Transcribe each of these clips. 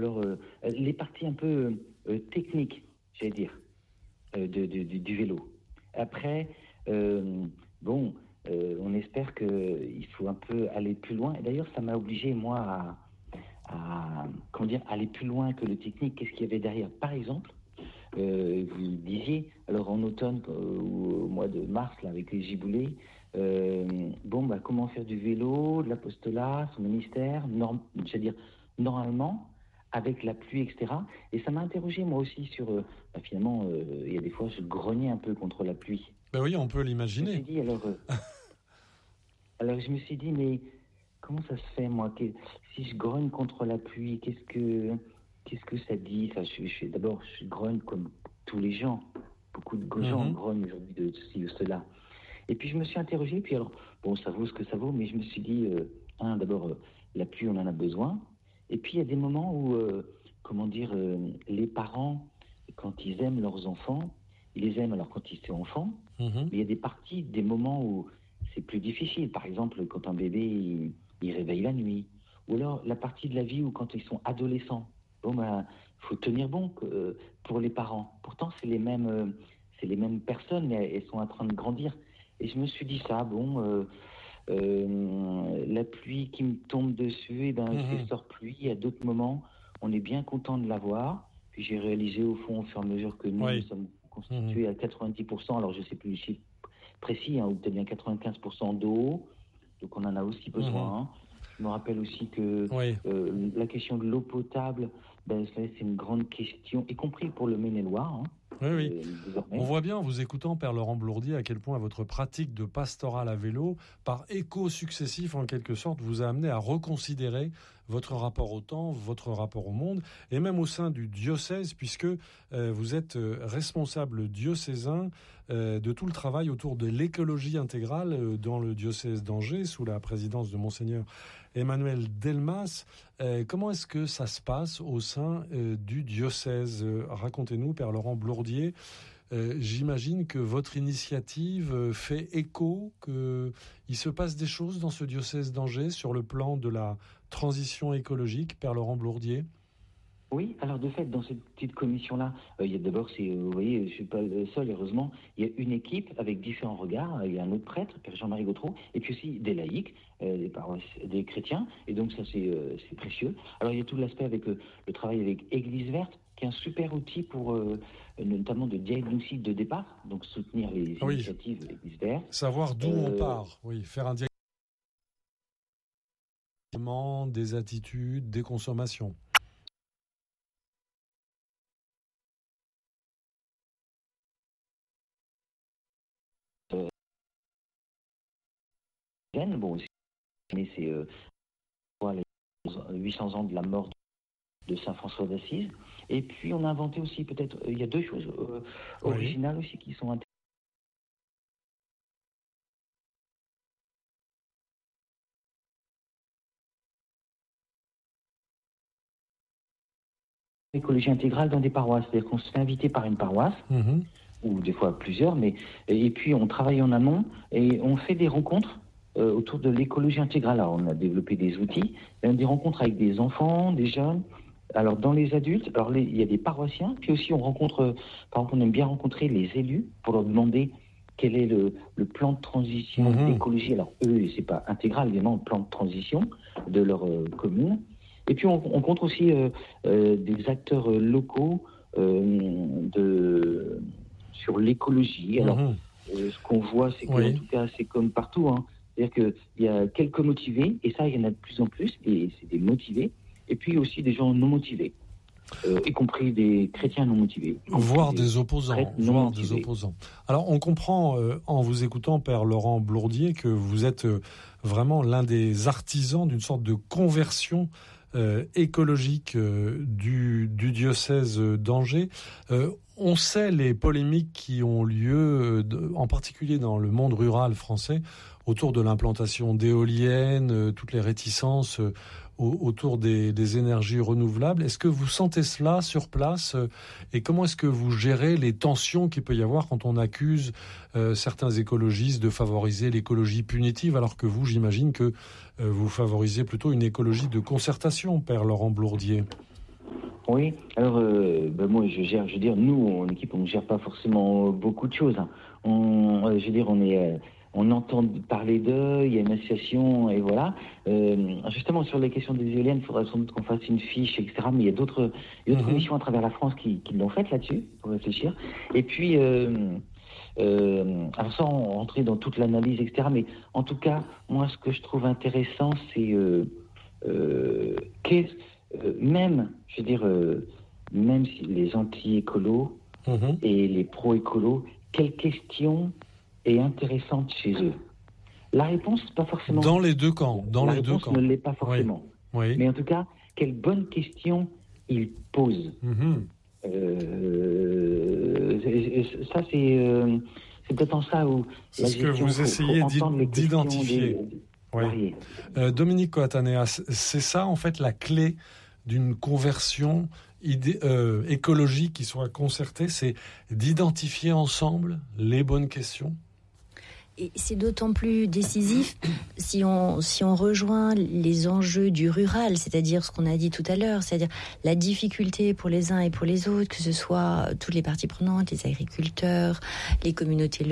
alors les parties un peu techniques, j'allais dire, du vélo. Après, on espère qu'il faut un peu aller plus loin. Et d'ailleurs, ça m'a obligé, moi, à aller plus loin que le technique. Qu'est-ce qu'il y avait derrière? Par exemple, vous disiez, alors en automne ou au mois de mars, là, avec les giboulées, comment faire du vélo, de l'apostolat, son ministère, normalement, avec la pluie, etc. Et ça m'a interrogé, moi aussi, sur... finalement, il y a des fois, je grognais un peu contre la pluie. Ben oui, on peut l'imaginer. Je me suis dit, alors je me suis dit, mais comment ça se fait, moi, si je grogne contre la pluie, qu'est-ce que ça dit? Enfin, d'abord, je grogne comme tous les gens. Beaucoup de gens grognent aujourd'hui de ceci ou cela. Et puis, je me suis interrogé, puis alors, ça vaut ce que ça vaut, mais je me suis dit, d'abord, la pluie, on en a besoin. Et puis, il y a des moments où, les parents, quand ils aiment leurs enfants, ils les aiment alors quand ils sont enfants, mais il y a des moments où c'est plus difficile. Par exemple, quand un bébé, il réveille la nuit. Ou alors, la partie de la vie où quand ils sont adolescents, faut tenir bon pour les parents. Pourtant, c'est les mêmes personnes, mais elles sont en train de grandir. Et je me suis dit ça, la pluie qui me tombe dessus, c'est sort pluie. À d'autres moments, on est bien content de l'avoir. Puis j'ai réalisé au fond, au fur et à mesure que nous sommes constitués à 90%, alors je ne sais plus le chiffre précis, ou peut-être bien 95% d'eau, donc on en a aussi besoin. Je me rappelle aussi que la question de l'eau potable, c'est une grande question, y compris pour le Maine-et-Loire. Oui. On voit bien en vous écoutant, Père Laurent Blourdier, à quel point votre pratique de pastoral à vélo, par écho successif en quelque sorte, vous a amené à reconsidérer votre rapport au temps, votre rapport au monde, et même au sein du diocèse, puisque vous êtes responsable diocésain de tout le travail autour de l'écologie intégrale dans le diocèse d'Angers, sous la présidence de Monseigneur Emmanuel Delmas. Comment est-ce que ça se passe au sein du diocèse? Racontez-nous, Père Laurent Blourdier. J'imagine que votre initiative fait écho, qu'il se passe des choses dans ce diocèse d'Angers sur le plan de la transition écologique, Père Laurent Blourdier. Oui, alors de fait, dans cette petite commission-là, il y a d'abord, vous voyez, je ne suis pas le seul, heureusement, il y a une équipe avec différents regards. Il y a un autre prêtre, Père Jean-Marie Gautreau, et puis aussi des laïcs, des chrétiens, et donc ça c'est précieux. Alors il y a tout l'aspect avec le travail avec Église Verte, qui est un super outil pour notamment de diagnostic de départ, donc soutenir les initiatives de l'Église Verte. Savoir d'où on part, faire un diagnostic des attitudes, des consommations. Oui. C'est les 800 ans de la mort de Saint François d'Assise. Et puis on a inventé aussi peut-être, il y a deux choses originales aussi qui sont intéressantes. L'écologie intégrale dans des paroisses, c'est-à-dire qu'on se fait inviter par une paroisse, ou des fois plusieurs, et puis on travaille en amont et on fait des rencontres autour de l'écologie intégrale. Alors, on a développé des outils, des rencontres avec des enfants, des jeunes. Alors, dans les adultes, il y a des paroissiens, puis aussi on rencontre, par exemple, on aime bien rencontrer les élus pour leur demander quel est le plan de transition d'écologie. Alors, eux, c'est pas intégral, évidemment, le plan de transition de leur commune. Et puis, on rencontre aussi des acteurs locaux sur l'écologie. Alors, ce qu'on voit, c'est que, en tout cas, c'est comme partout, c'est-à-dire qu'il y a quelques motivés, et ça, il y en a de plus en plus, et c'est des motivés, et puis aussi des gens non motivés, y compris des chrétiens non motivés. Voire des opposants. Alors, on comprend, en vous écoutant, Père Laurent Blourdier, que vous êtes vraiment l'un des artisans d'une sorte de conversion écologique du diocèse d'Angers. On sait les polémiques qui ont lieu, en particulier dans le monde rural français, autour de l'implantation d'éoliennes, toutes les réticences autour des énergies renouvelables. Est-ce que vous sentez cela sur place et comment est-ce que vous gérez les tensions qu'il peut y avoir quand on accuse certains écologistes de favoriser l'écologie punitive, alors que vous, j'imagine que vous favorisez plutôt une écologie de concertation, Père Laurent Blourdier? Oui, alors moi je veux dire, nous en équipe on ne gère pas forcément beaucoup de choses. Hein. Je veux dire, on entend parler d'eux, il y a une association et voilà. Justement sur les questions des éoliennes, il faudra sans doute qu'on fasse une fiche, etc. Mais il y a d'autres missions à travers la France qui l'ont fait là-dessus, pour réfléchir. Et puis alors sans rentrer dans toute l'analyse, etc. Mais en tout cas, moi ce que je trouve intéressant, c'est même, je veux dire, même si les anti-écolos et les pro-écolos, quelle question est intéressante chez eux? La réponse, pas forcément. Dans les deux camps. La réponse ne l'est pas forcément. Oui. Mais en tout cas, quelle bonne question ils posent. Ça, c'est peut-être en ça où... C'est ce que vous essayez d'identifier. Oui. Dominique Coatanea, c'est ça en fait la clé d'une conversion écologique qui soit concertée, c'est d'identifier ensemble les bonnes questions. Et c'est d'autant plus décisif si on rejoint les enjeux du rural, c'est-à-dire ce qu'on a dit tout à l'heure, c'est-à-dire la difficulté pour les uns et pour les autres, que ce soit toutes les parties prenantes, les agriculteurs, les communautés,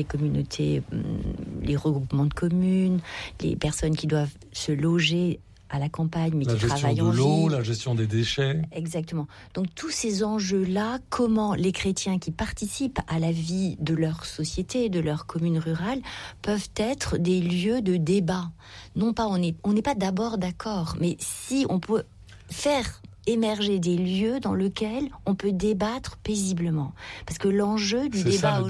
les regroupements de communes, les personnes qui doivent se loger à la campagne, mais qui travaillent en ville. La gestion de l'eau, la gestion des déchets. Exactement. Donc tous ces enjeux-là, comment les chrétiens qui participent à la vie de leur société, de leur commune rurale, peuvent être des lieux de débat. Non pas, on n'est pas d'abord d'accord, mais si on peut faire émerger des lieux dans lesquels on peut débattre paisiblement. Parce que l'enjeu du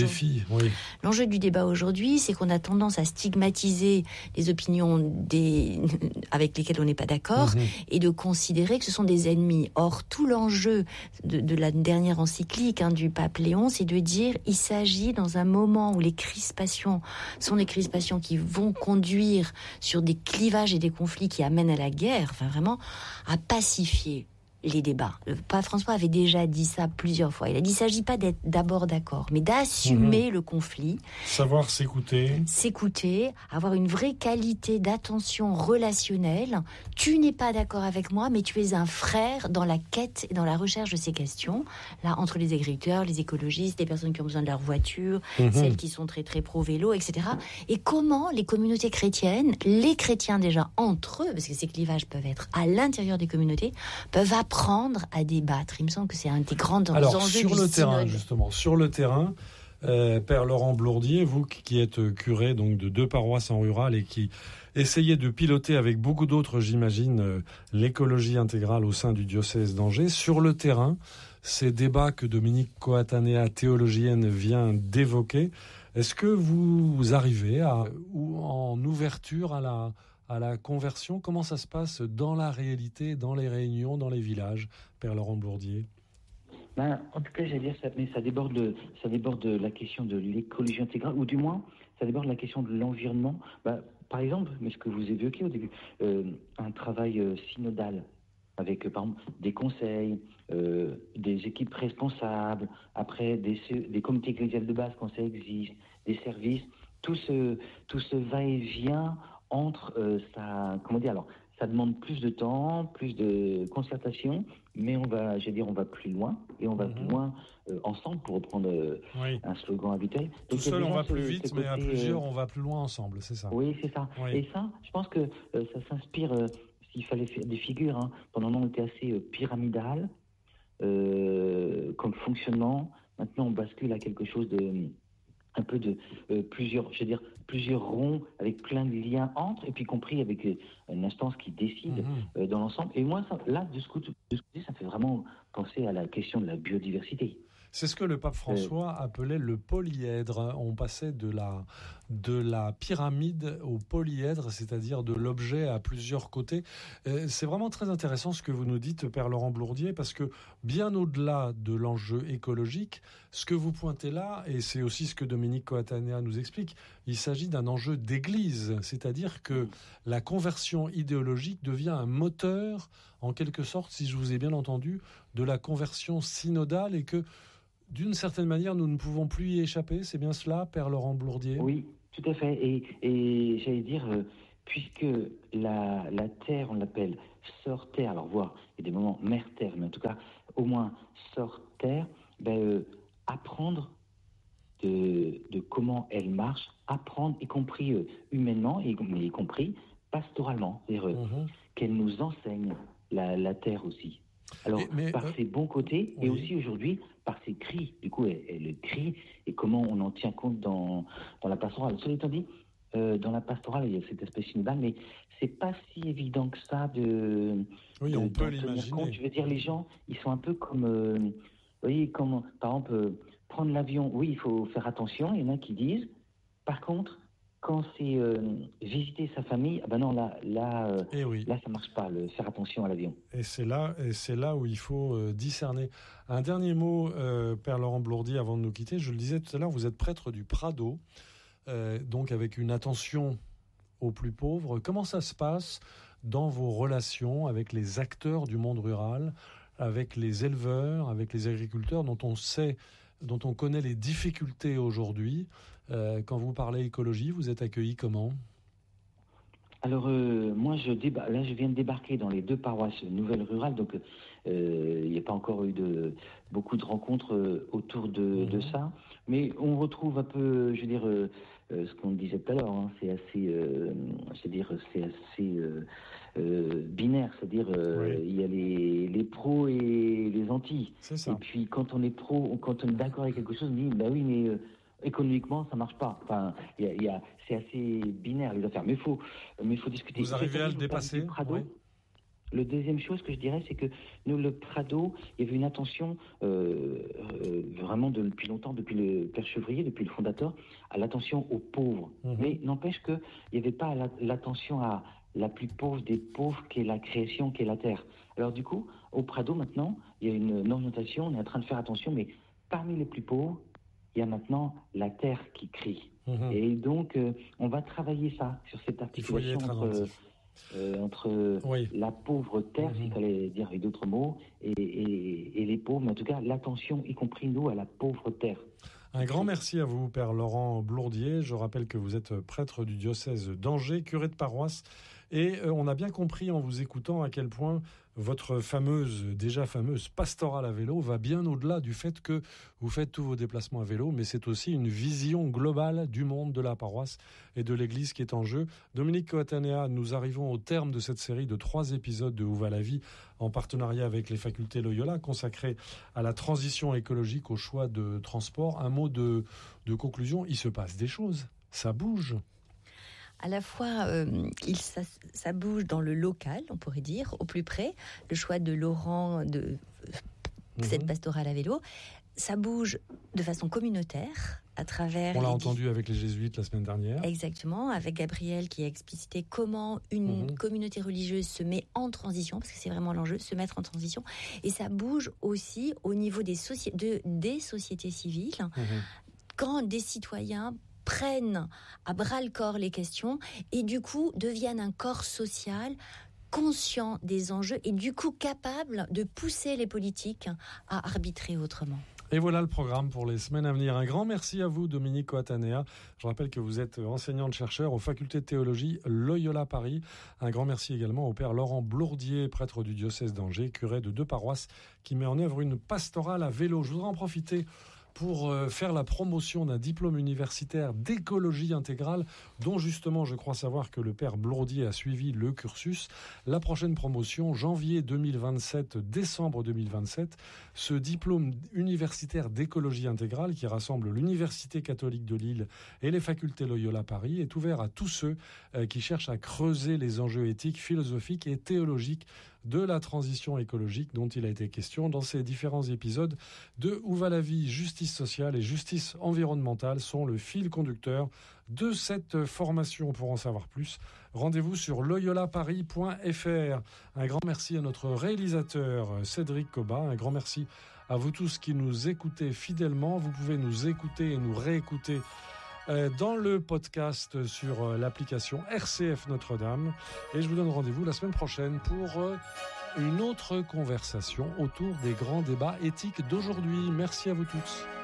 débat aujourd'hui, c'est qu'on a tendance à stigmatiser les opinions avec lesquelles on n'est pas d'accord et de considérer que ce sont des ennemis. Or, tout l'enjeu de la dernière encyclique du pape Léon, c'est de dire il s'agit dans un moment où les crispations sont des crispations qui vont conduire sur des clivages et des conflits qui amènent à la guerre, enfin vraiment à pacifier les débats. Le pape François avait déjà dit ça plusieurs fois. Il a dit, il ne s'agit pas d'être d'abord d'accord, mais d'assumer le conflit. Savoir s'écouter. S'écouter, avoir une vraie qualité d'attention relationnelle. Tu n'es pas d'accord avec moi, mais tu es un frère dans la quête et dans la recherche de ces questions. Là, entre les agriculteurs, les écologistes, les personnes qui ont besoin de leur voiture, celles qui sont très très pro-vélo, etc. Et comment les communautés chrétiennes, les chrétiens déjà entre eux, parce que ces clivages peuvent être à l'intérieur des communautés, peuvent apprendre à débattre. Il me semble que c'est un des grands enjeux sur le terrain, justement, sur le terrain, Père Laurent Blourdier, vous qui êtes curé donc de 2 paroisses en rural et qui essayez de piloter avec beaucoup d'autres, j'imagine, l'écologie intégrale au sein du diocèse d'Angers. Sur le terrain, ces débats que Dominique Coatanea, théologienne, vient d'évoquer, est-ce que vous arrivez en ouverture à la conversion? Comment ça se passe dans la réalité, dans les réunions, dans les villages, Père Laurent Blourdier? En tout cas, j'allais dire, ça déborde de la question de l'écologie intégrale, ou du moins, ça déborde de la question de l'environnement. Par exemple, mais ce que vous évoquiez au début, un travail synodal, avec par exemple des conseils, des équipes responsables, après des comités ecclésiales de base quand ça existe, des services, tout ce va-et-vient entre ça demande plus de temps, plus de concertation, mais on va plus loin, et on va plus loin ensemble, pour reprendre un slogan habituel. Tout seul, on va plus vite, mais à plusieurs, on va plus loin ensemble, c'est ça. Oui, c'est ça. Oui. Et ça, je pense que ça s'inspire, s'il fallait faire des figures, pendant un moment, on était assez pyramidal, comme fonctionnement. Maintenant, on bascule à quelque chose de... un peu de plusieurs ronds avec plein de liens entre, et puis compris avec une instance qui décide dans l'ensemble. Et moi, de ce côté, ça me fait vraiment penser à la question de la biodiversité. C'est ce que le pape François appelait le polyèdre. On passait de la pyramide au polyèdre, c'est-à-dire de l'objet à plusieurs côtés. C'est vraiment très intéressant ce que vous nous dites, Père Laurent Blourdier, parce que bien au-delà de l'enjeu écologique, ce que vous pointez là, et c'est aussi ce que Dominique Coatanea nous explique, il s'agit d'un enjeu d'église, c'est-à-dire que la conversion idéologique devient un moteur, en quelque sorte, si je vous ai bien entendu, de la conversion synodale, et que d'une certaine manière, nous ne pouvons plus y échapper. C'est bien cela, Père Laurent Blourdier? Oui, tout à fait. Et j'allais dire, puisque la terre, on l'appelle sœur-terre, alors voir, il y a des moments mère-terre, mais en tout cas, au moins sœur-terre, apprendre de comment elle marche, apprendre, y compris humainement, mais y compris pastoralement, c'est-à-dire qu'elle nous enseigne la terre aussi. Alors, par ses bons côtés, et aussi aujourd'hui, par ses cris. Du coup, elle crie, et comment on en tient compte dans la pastorale. Cela étant dit, dans la pastorale, il y a cet aspect synodal, mais c'est pas si évident que ça on peut l'imaginer. Compte. Je veux dire, les gens, ils sont un peu comme... vous voyez, comme, par exemple, prendre l'avion, oui, il faut faire attention. Il y en a qui disent, par contre, quand c'est visiter sa famille, non, là, ça marche pas, faire attention à l'avion. Et c'est là où il faut discerner. Un dernier mot, Père Laurent Blourdier, avant de nous quitter. Je le disais tout à l'heure, vous êtes prêtre du Prado, donc avec une attention aux plus pauvres. Comment ça se passe dans vos relations avec les acteurs du monde rural, avec les éleveurs, avec les agriculteurs dont on connaît les difficultés aujourd'hui? Quand vous parlez écologie, vous êtes accueillis comment? Alors, moi, là, je viens de débarquer dans les 2 paroisses nouvelles rurales, donc il n'y a pas encore eu beaucoup de rencontres autour de ça, mais on retrouve un peu, je veux dire, ce qu'on disait tout à l'heure, c'est assez, binaire, c'est-à-dire il y a les pros et les anti. C'est ça. Et puis quand on est pro, quand on est d'accord avec quelque chose, on dit oui, mais économiquement, ça marche pas. Enfin, c'est assez binaire les affaires. Mais il faut discuter. Vous arrivez à le dépasser. Le deuxième chose que je dirais, c'est que nous, le Prado, il y avait une attention vraiment depuis longtemps, depuis le Père Chevrier, depuis le fondateur, à l'attention aux pauvres. Mais n'empêche qu'il n'y avait pas l'attention à la plus pauvre des pauvres, qui est la création, qui est la terre. Alors du coup, au Prado, maintenant, il y a une orientation, on est en train de faire attention, mais parmi les plus pauvres, il y a maintenant la terre qui crie. Et donc, on va travailler ça, sur cette articulation entre la pauvre terre, s'il fallait dire avec d'autres mots, et les pauvres, mais en tout cas, l'attention, y compris nous, à la pauvre terre. Un grand merci à vous, Père Laurent Blourdier. Je rappelle que vous êtes prêtre du diocèse d'Angers, curé de paroisse. Et on a bien compris en vous écoutant à quel point votre déjà fameuse pastorale à vélo va bien au-delà du fait que vous faites tous vos déplacements à vélo, mais c'est aussi une vision globale du monde de la paroisse et de l'Église qui est en jeu. Dominique Coatanea, nous arrivons au terme de cette série de 3 épisodes de Où va la vie, en partenariat avec les facultés Loyola, consacrés à la transition écologique, au choix de transport. Un mot de conclusion, il se passe des choses, ça bouge. À la fois, ça bouge dans le local, on pourrait dire, au plus près. Le choix de Laurent de cette pastorale à vélo, ça bouge de façon communautaire à travers... On l'a entendu avec les jésuites la semaine dernière. Exactement, avec Gabriel qui a explicité comment une communauté religieuse se met en transition, parce que c'est vraiment l'enjeu, se mettre en transition. Et ça bouge aussi au niveau des sociétés civiles, quand des citoyens prennent à bras-le-corps les questions et du coup deviennent un corps social conscient des enjeux et du coup capable de pousser les politiques à arbitrer autrement. Et voilà le programme pour les semaines à venir. Un grand merci à vous, Dominique Coatanea. Je rappelle que vous êtes enseignante-chercheur aux facultés de théologie Loyola Paris. Un grand merci également au Père Laurent Blourdier, prêtre du diocèse d'Angers, curé de 2 paroisses, qui met en œuvre une pastorale à vélo. Je voudrais en profiter pour faire la promotion d'un diplôme universitaire d'écologie intégrale, dont justement je crois savoir que le Père Blourdier a suivi le cursus. La prochaine promotion, janvier 2027, décembre 2027, ce diplôme universitaire d'écologie intégrale qui rassemble l'Université catholique de Lille et les facultés Loyola Paris est ouvert à tous ceux qui cherchent à creuser les enjeux éthiques, philosophiques et théologiques de la transition écologique dont il a été question dans ces différents épisodes de Où va la vie, justice sociale et justice environnementale sont le fil conducteur de cette formation. Pour en savoir plus, rendez-vous sur loyolaparis.fr. Un grand merci à notre réalisateur Cédric Coba, un grand merci à vous tous qui nous écoutez fidèlement. Vous pouvez nous écouter et nous réécouter dans le podcast sur l'application RCF Notre-Dame. Et je vous donne rendez-vous la semaine prochaine pour une autre conversation autour des grands débats éthiques d'aujourd'hui. Merci à vous tous.